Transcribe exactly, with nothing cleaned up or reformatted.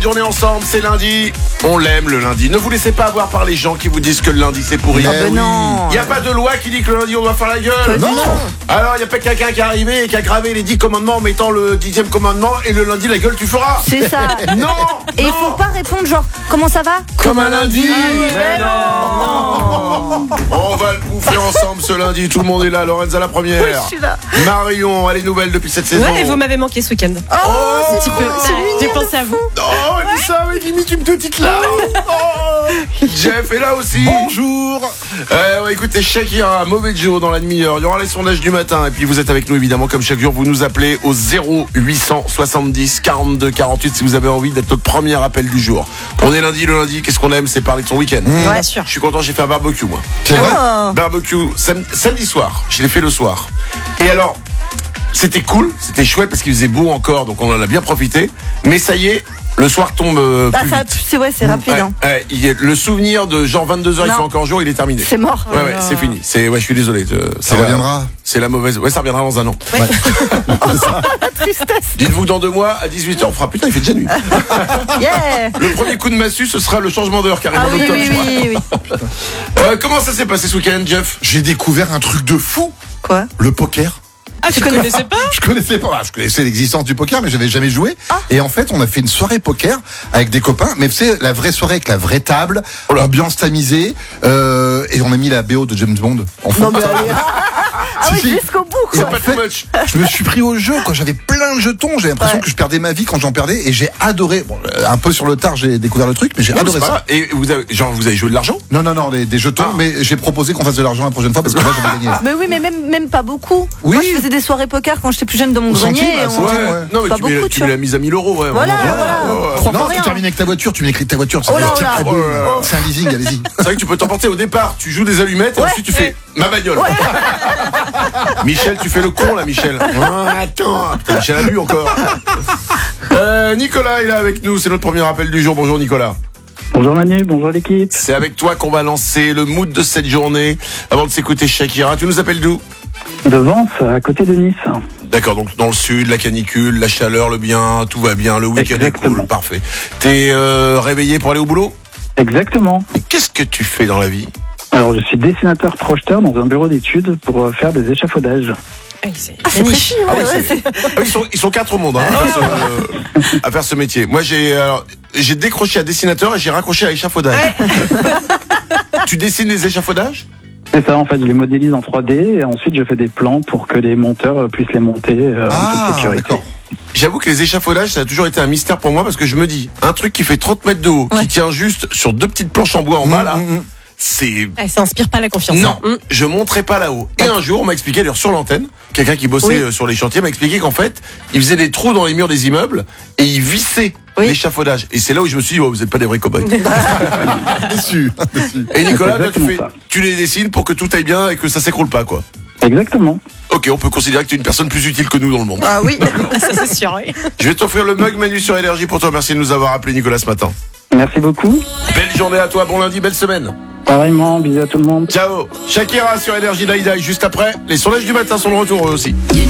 Journée ensemble, c'est lundi. On l'aime le lundi. Ne vous laissez pas avoir par les gens qui vous disent que le lundi c'est pourri. Ah ben non. Il n'y a pas de loi qui dit que le lundi on doit faire la gueule. Non. Alors il n'y a pas quelqu'un qui est arrivé et qui a gravé les dix commandements en mettant le dixième commandement et le lundi la gueule tu feras. C'est ça. Non. Et il non. faut pas répondre genre comment ça va? Comme un lundi. Mais non. On va le bouffer ensemble ce lundi. Tout le monde est là. Lorenza la première. Oui, je suis là. Marion, elle est nouvelle depuis cette saison. Ouais, et vous m'avez manqué ce week-end. Oh, Oh, un petit peu. J'ai pensé à vous. Oh, elle dit ça avec limite une petite larme. Oh. Jeff est là aussi. Bonjour. Euh, ouais, écoutez, Shakira, mauvais Joe dans la demi-heure. Il y aura les sondages du matin. Et puis vous êtes avec nous évidemment comme chaque jour. Vous nous appelez au zéro huit cent soixante-dix quarante-deux quarante-huit si vous avez envie d'être notre premier appel du jour. On est lundi, le lundi, qu'est-ce qu'on aime? C'est parler de son week-end. Ouais, bien sûr. Je suis content, j'ai fait un barbecue moi. C'est vrai? Oh. Barbecue sam- samedi soir. Je l'ai fait le soir. Et alors, c'était cool, c'était chouette parce qu'il faisait beau encore, donc on en a bien profité. Mais ça y est, le soir tombe euh, Bah, plus ça, vite. c'est ouais, c'est rapide. Ouais, Hein. ouais, il y a- le souvenir de genre vingt-deux heures, il Non. fait encore jour, il est terminé. C'est mort. Ouais, ouais, c'est fini. C'est, ouais, je suis désolé. euh, Ça c'est la- reviendra. C'est la mauvaise. Ouais, ça reviendra dans un an. La tristesse. Dites-vous dans deux mois, à dix-huit heures, on fera. Putain, il fait déjà nuit. Yeah. Le premier coup de massue, ce sera le changement d'heure, carrément. Ah oui, d'octobre, oui, je crois. oui, oui. Euh, comment ça s'est passé ce week-end, Jeff? J'ai découvert un truc de fou. Quoi? Le poker. Ah, tu connaissais pas? Je connaissais pas, ah, je connaissais l'existence du poker, mais j'avais jamais joué. Et en fait, on a fait une soirée poker avec des copains, mais c'est la vraie soirée avec la vraie table, Oh là. ambiance tamisée, euh, et on a mis la B O de James Bond en fond. Non, mais allez. Ah Si, oui, si. jusqu'au bout, Et C'est quoi. pas en fait, too much. je me suis pris au jeu, quoi. J'avais plein de jetons. J'ai l'impression Ouais. que je perdais ma vie quand j'en perdais, et j'ai adoré. Bon, euh, un peu sur le tard, j'ai découvert le truc, mais j'ai Non, adoré c'est pas ça. grave. Et vous avez, genre, vous avez joué de l'argent? Non, non, non, des, des jetons, Ah. mais j'ai proposé qu'on fasse de l'argent la prochaine fois parce que là, j'avais gagné. Mais oui, mais même, même pas beaucoup. Oui. Moi, je faisais des soirées poker quand j'étais plus jeune dans mon Au grenier. centime, et à on- centime, ouais. Non, mais Pas tu mets, beaucoup, tu tu mets vois. la mise à mille euros, ouais. Voilà, vraiment. voilà. Ouais, ouais. Prends Non, rien. tu termines avec ta voiture, tu m'écris ta voiture. Oh là, c'est- oh là. c'est- Oh là là. C'est un leasing, allez-y. C'est vrai que tu peux t'emporter au départ. Tu joues des allumettes et Ouais. ensuite tu fais ma bagnole. Michel, tu fais le con là, Michel. Oh, attends, putain, Michel a bu encore. Euh, Nicolas est là avec nous. C'est notre premier appel du jour. Bonjour Nicolas. Bonjour Manu, bonjour l'équipe. C'est avec toi qu'on va lancer le mood de cette journée. Avant de s'écouter Shakira, tu nous appelles d'où? De Vence, à côté de Nice. D'accord, donc dans le sud, la canicule, la chaleur, le bien, tout va bien, le week-end est Exactement. cool, parfait. T'es euh, réveillé pour aller au boulot? Exactement. Et qu'est-ce que tu fais dans la vie? Alors je suis dessinateur projeteur dans un bureau d'études pour euh, faire des échafaudages. Ah, c'est Ah, c'est précis, ouais, Ah oui, ouais, c'est- c'est- Ah, ils, sont, ils sont quatre au monde hein, à, faire ce, à faire ce métier. Moi, j'ai alors, j'ai décroché à dessinateur et j'ai raccroché à échafaudage. Tu dessines les échafaudages? C'est ça, en fait, je les modélise en trois D et ensuite je fais des plans pour que les monteurs euh, puissent les monter euh, en Ah, toute sécurité. d'accord. J'avoue que les échafaudages, ça a toujours été un mystère pour moi parce que je me dis, un truc qui fait trente mètres de haut, Ouais. qui tient juste sur deux petites planches en bois en bas, là, Mmh, mmh. c'est... Ah, ça inspire pas la confiance. Non, hein. je monterai pas là-haut. Et un jour, on m'a expliqué, d'ailleurs sur l'antenne, quelqu'un qui bossait Oui. euh, sur les chantiers m'a expliqué qu'en fait, il faisait des trous dans les murs des immeubles et il vissait Oui. l'échafaudage. Et c'est là où je me suis dit, oh, vous êtes pas des vrais cow-boys. Déçu. déçu. Et Nicolas, toi, tu, exactement fais, ça. tu les dessines pour que tout aille bien et que ça s'écroule pas, quoi. Exactement. Ok, on peut considérer que tu es une personne plus utile que nous dans le monde. Ah oui. Ça, c'est sûr, oui. Je vais t'offrir le mug Manu sur Énergie pour te remercier de nous avoir appelé Nicolas ce matin. Merci beaucoup. Belle journée à toi, bon lundi, belle semaine. Pareillement, bisous à tout le monde. Ciao. Shakira sur Énergie Daïda. Et juste après, les sondages du matin sont de retour eux aussi.